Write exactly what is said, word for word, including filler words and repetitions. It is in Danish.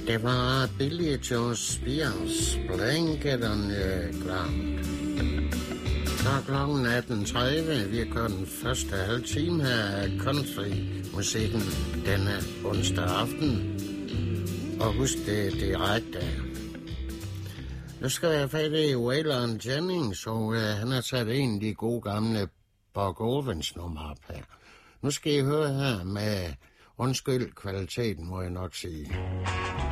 Det var Billy Joe Spears, Blanket on the Ground. Så er klokken atten tredive. Vi har kørt den første halve time her af country-musikken denne onsdag aften. Og husk det direkte. Nu skal jeg have fat i Waylon Jennings, og uh, han har sat en af de gode gamle Buck Owens nummer op her. Nu skal I høre her med undskyld kvaliteten, må jeg nok sige.